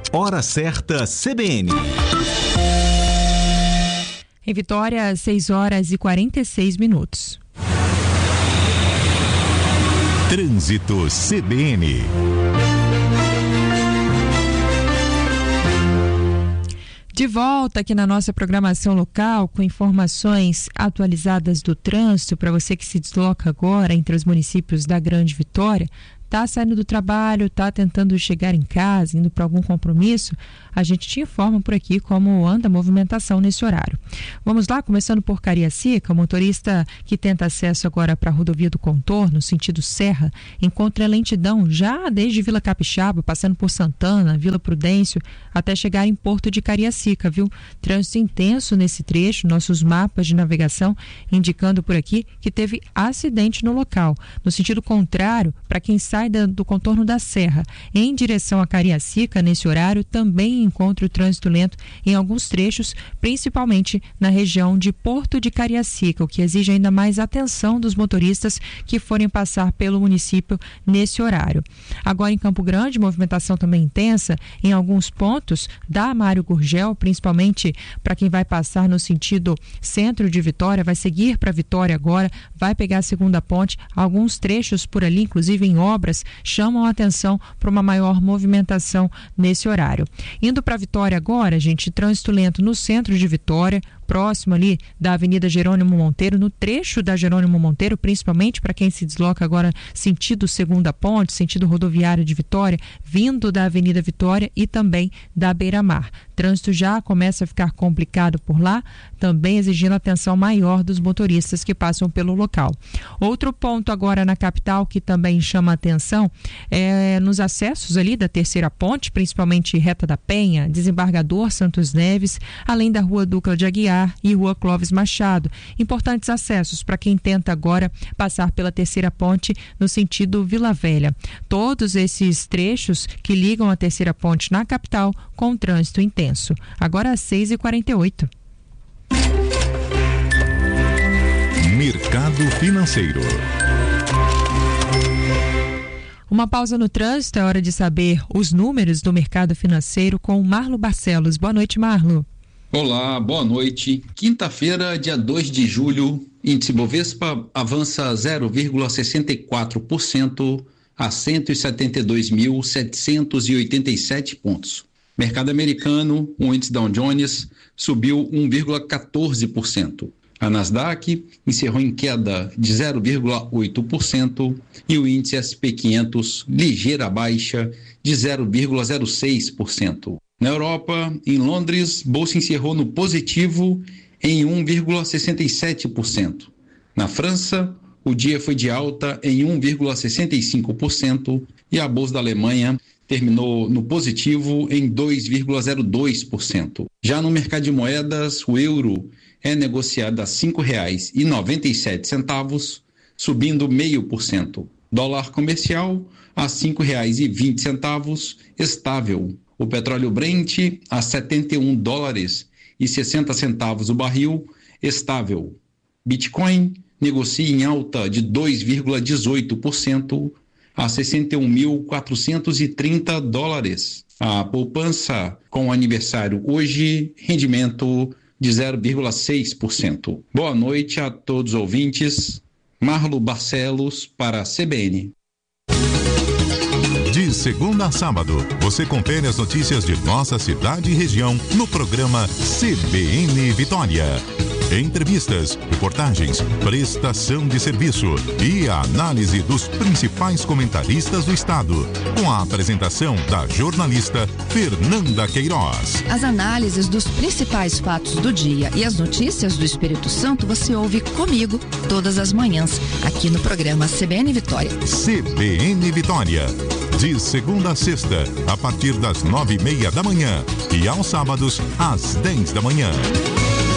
Hora certa CBN. Em Vitória, 6h46. Trânsito CBN. De volta aqui na nossa programação local com informações atualizadas do trânsito para você que se desloca agora entre os municípios da Grande Vitória. Tá saindo do trabalho, tá tentando chegar em casa, indo para algum compromisso, a gente te informa por aqui como anda a movimentação nesse horário. Vamos lá, começando por Cariacica, o motorista que tenta acesso agora para a rodovia do Contorno, sentido Serra, encontra lentidão já desde Vila Capixaba, passando por Santana, Vila Prudêncio, até chegar em Porto de Cariacica, viu? Trânsito intenso nesse trecho, nossos mapas de navegação indicando por aqui que teve acidente no local. No sentido contrário, para quem sai do contorno da Serra em direção a Cariacica, nesse horário também encontra o trânsito lento em alguns trechos, principalmente na região de Porto de Cariacica, o que exige ainda mais atenção dos motoristas que forem passar pelo município nesse horário. Agora em Campo Grande, movimentação também intensa em alguns pontos da Mário Gurgel, principalmente para quem vai passar no sentido centro de Vitória, vai seguir para Vitória agora, vai pegar a segunda ponte, alguns trechos por ali, inclusive em obras, chamam a atenção para uma maior movimentação nesse horário. Indo para Vitória agora, gente, trânsito lento no centro de Vitória, próximo ali da Avenida Jerônimo Monteiro, no trecho da Jerônimo Monteiro, principalmente para quem se desloca agora sentido Segunda Ponte, sentido rodoviário de Vitória, vindo da Avenida Vitória e também da Beira-Mar. Trânsito já começa a ficar complicado por lá, também exigindo atenção maior dos motoristas que passam pelo local. Outro ponto agora na capital que também chama a atenção é nos acessos ali da Terceira Ponte, principalmente Reta da Penha, Desembargador Santos Neves, além da Rua Duca de Aguiar e Rua Clóvis Machado. Importantes acessos para quem tenta agora passar pela Terceira Ponte no sentido Vila Velha. Todos esses trechos que ligam a Terceira Ponte na capital com trânsito intenso. Agora às 6h48. Mercado Financeiro. Uma pausa no trânsito, é hora de saber os números do mercado financeiro com o Marlo Barcelos. Boa noite, Marlo. Olá, boa noite. Quinta-feira, dia 2 de julho, índice Bovespa avança 0,64% a 172.787 pontos. Mercado americano, o índice Dow Jones subiu 1,14%. A Nasdaq encerrou em queda de 0,8% e o índice S&P 500 ligeira baixa de 0,06%. Na Europa, em Londres, bolsa encerrou no positivo em 1,67%. Na França, o dia foi de alta em 1,65% e a bolsa da Alemanha terminou no positivo em 2,02%. Já no mercado de moedas, o euro é negociado a R$ 5,97, subindo 0,5%. Dólar comercial a R$ 5,20, estável. O petróleo Brent a $71,60 o barril, estável. Bitcoin negocia em alta de 2,18% a $61.430. A poupança com o aniversário hoje, rendimento de 0,6%. Boa noite a todos os ouvintes. Marlo Barcelos para a CBN. De segunda a sábado, você confere as notícias de nossa cidade e região no programa CBN Vitória. Entrevistas, reportagens, prestação de serviço e a análise dos principais comentaristas do estado, com a apresentação da jornalista Fernanda Queiroz. As análises dos principais fatos do dia e as notícias do Espírito Santo você ouve comigo todas as manhãs, aqui no programa CBN Vitória. CBN Vitória. De segunda a sexta, a partir das 9:30 da manhã e aos sábados, às 10 da manhã.